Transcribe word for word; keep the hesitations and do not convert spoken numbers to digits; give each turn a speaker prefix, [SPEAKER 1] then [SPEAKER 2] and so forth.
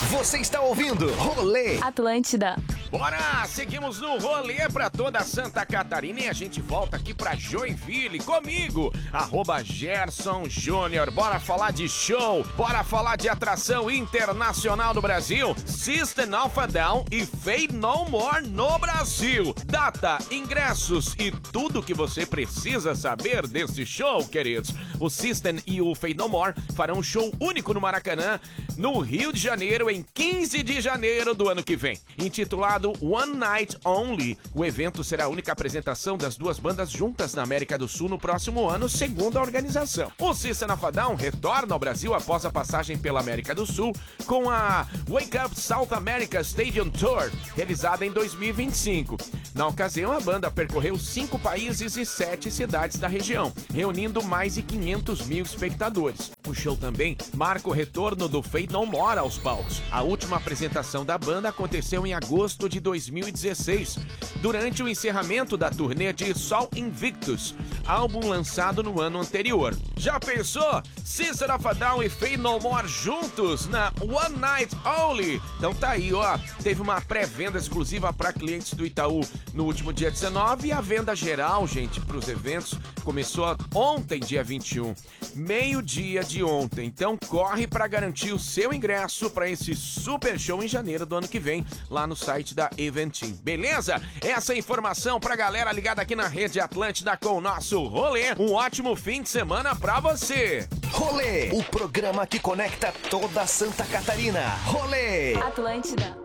[SPEAKER 1] Você está ouvindo Rolê
[SPEAKER 2] Atlântida.
[SPEAKER 3] Bora! Seguimos no rolê pra toda Santa Catarina e a gente volta aqui pra Joinville comigo, arroba Gerson Júnior. Bora falar de show, bora falar de atração internacional do Brasil, System of a Down e Faith No More no Brasil. Data, ingressos e tudo que você precisa saber desse show, queridos. O System e o Faith No More farão um show único no Maracanã, no Rio de Janeiro, em quinze de janeiro do ano que vem. Intitulado One Night Only, o evento será a única apresentação das duas bandas juntas na América do Sul no próximo ano, segundo a organização. O System of a Down retorna ao Brasil após a passagem pela América do Sul com a Wake Up South America Stadium Tour, realizada em dois mil e vinte e cinco. Na ocasião, a banda percorreu cinco países e sete cidades da região, reunindo mais de quinhentos mil espectadores. O show também marca o retorno do Faith No More aos palcos. A última apresentação da banda aconteceu em agosto de dois mil e dezesseis, durante o encerramento da turnê de Sol Invictus, álbum lançado no ano anterior. Já pensou? System of a Down e Faith No More juntos na One Night Only? Então tá aí, ó. Teve uma pré-venda exclusiva para clientes do Itaú no último dia dezenove e a venda geral, gente, para os eventos começou ontem, dia vinte e um, meio-dia de ontem. Então corre para garantir o seu ingresso para esse super show em janeiro do ano que vem, lá no site da Eventim. Beleza? Essa é a informação pra galera ligada aqui na Rede Atlântida com o nosso rolê. Um ótimo fim de semana pra você.
[SPEAKER 1] Rolê, o programa que conecta toda Santa Catarina. Rolê
[SPEAKER 2] Atlântida.